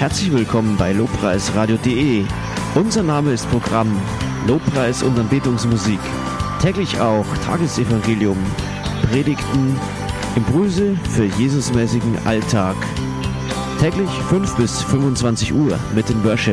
Herzlich willkommen bei lobpreisradio.de. Unser Name ist Programm Lobpreis und Anbetungsmusik. Täglich auch Tagesevangelium, Predigten, Impulse für Jesusmäßigen Alltag. Täglich 5 bis 25 Uhr mit den Worship.